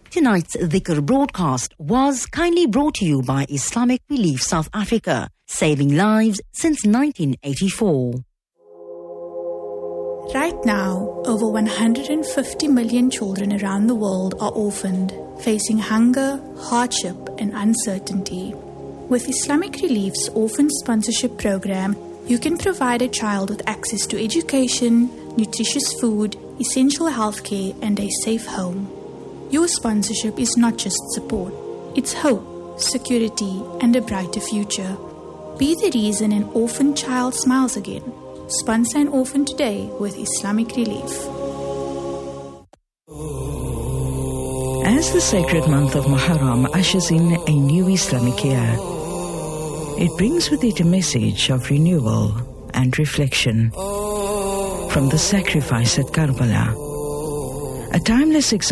Tonight's Dhikr broadcast was kindly brought to you by Islamic Relief South Africa, saving lives since 1984. Right now, over 150 million children around the world are orphaned, facing hunger, hardship, and uncertainty. With Islamic Relief's Orphan Sponsorship Program, you can provide a child with access to education, nutritious food, essential healthcare, and a safe home. Your sponsorship is not just support, it's hope, security, and a brighter future. Be the reason an orphan child smiles again. Sponsor an orphan today with Islamic Relief. As the sacred month of Muharram ushers in a new Islamic year, it brings with it a message of renewal and reflection from the sacrifice at Karbala, a timeless example